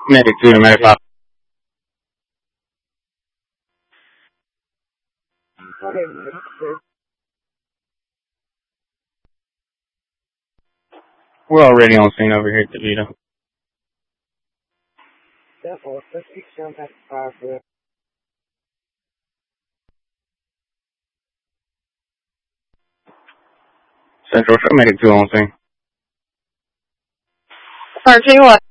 Medic 2 to Medic 5. We're already on scene over here at DeVito. Central, show Medic 2 on scene. 2 what?